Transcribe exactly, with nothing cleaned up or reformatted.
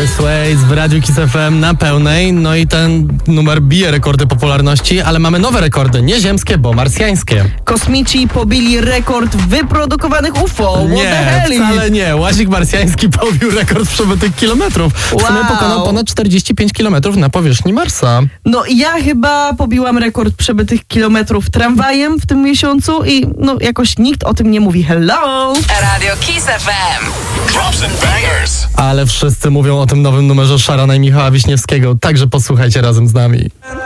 Dire Straits w Radiu Kiss F M na pełnej. No i ten numer bije rekordy popularności, ale mamy nowe rekordy. Nie ziemskie, bo marsjańskie. Kosmici pobili rekord wyprodukowanych U F O. What Nie, the hell? wcale nie. Łazik marsjański pobił rekord przebytych kilometrów. W Wow. sumie pokonał ponad czterdzieści pięć kilometrów na powierzchni Marsa. No ja chyba pobiłam rekord przebytych kilometrów tramwajem w tym miesiącu i no jakoś nikt o tym nie mówi. Hello! Radio Kiss F M. Drops and bangers. Ale wszyscy mówią o tym nowym numerze Szarana i Michała Wiśniewskiego. Także posłuchajcie razem z nami.